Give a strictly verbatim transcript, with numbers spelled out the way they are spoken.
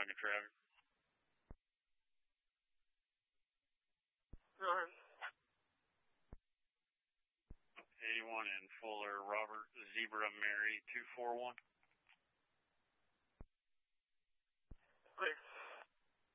Duncan traffic. Alright. eighty-one in Fuller, Robert, Zebra, Mary, two four one.